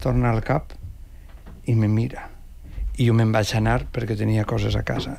torna al cap i me mira. I jo me'n vaig anar perquè tenia coses a casa.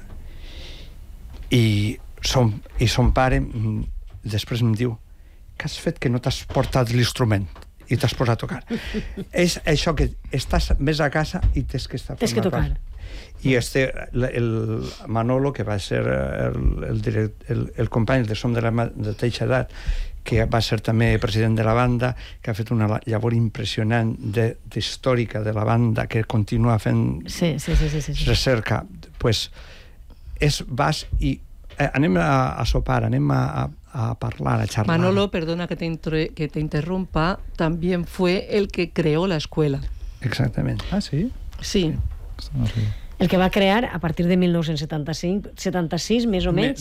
I son pare després em diu: què has fet que no t'has portat l'instrument i t'has posat a tocar? És això que estàs més a casa i tens que estar fent una tocar. cosa. I el Manolo, que va ser el company de Som de la mateixa edat, que va ser també president de la banda, que ha fet una llavor impressionant d'històrica de la banda, que continua fent recerca, pues vas i anem a sopar, anem a parlar, a charlar. Manolo, perdona que te interrumpa, también fue el que creó la escuela. Exactament. Ah, sí? Sí. El que va crear a partir de 1975, 76, més o menys?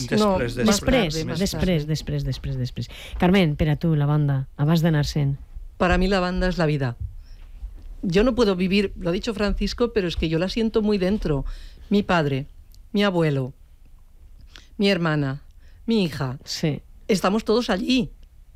Després. Carmen, per a tu, la banda, abans d'anar-se'n. Para mí la banda es la vida. Yo no puedo vivir, lo ha dicho Francisco, pero es que yo la siento muy dentro. Mi padre, mi abuelo, mi hermana, mi hija. Sí. Estamos todos allí.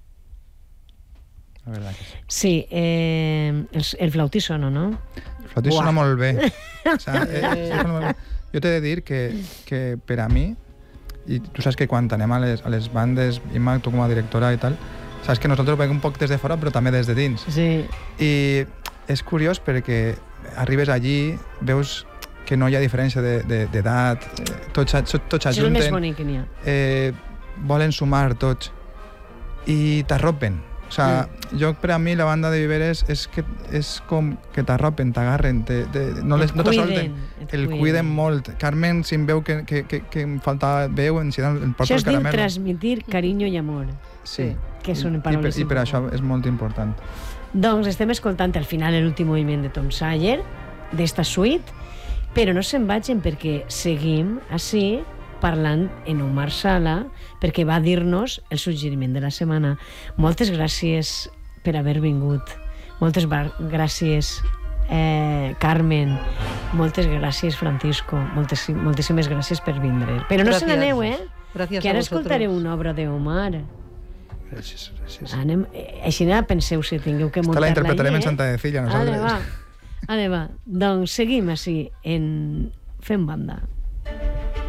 La verdad que Sí, sí. el flautí sona, no? El flautí sona molt bé. O sea, jo t'he de dir que per a mi, i tu saps que quan anem a les bandes, Imma, tu com a directora i tal, saps que nosaltres veiem un poc des de fora però també des de dins. Sí. I és curiós perquè arribes allí, veus que no hi ha diferència d'edat, tots ajunten. És el més bonic que n'hi ha. Volen sumar tots i t'arropen. O sea, jo per a mi la banda de Viveres és com que t'arropen, t'agarren, no t'assolten, el cuiden molt. Carmen, si em veu que em falta veu, em porta el caramel. Això és dir transmitir carinyo i amor. Sí. Que són paraules I per això és molt important. Doncs estem escoltant al final l'últim moviment de Tom Sawyer, d'esta suite, però no se'n vagin perquè seguim així parlant en Omar Sala, perquè va dir-nos el suggeriment de la setmana. Moltes gràcies per haver vingut. Moltes gràcies, Carmen. Moltes gràcies, Francisco. Moltíssimes gràcies per vindre. Però no se n'aneu, que ara escoltareu una obra d'Omar. Gràcies. Així penseu si tingueu que muntar-la. La interpretarem en Santa Cecilia, nosaltres. Ale, va. Doncs seguim així en Fem Banda.